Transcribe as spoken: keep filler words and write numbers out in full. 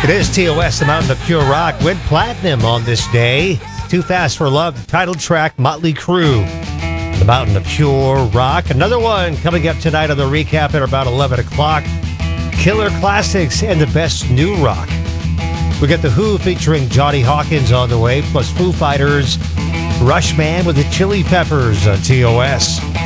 It is T O S, the Mountain of Pure Rock, went platinum on this day. Too Fast for Love, the title track, Motley Crue, the Mountain of Pure Rock. Another one coming up tonight on the recap at about eleven o'clock. Killer Classics and the Best New Rock. We got The Who featuring Johnny Hawkins on the way, plus Foo Fighters, Rush Man with the Chili Peppers on T O S.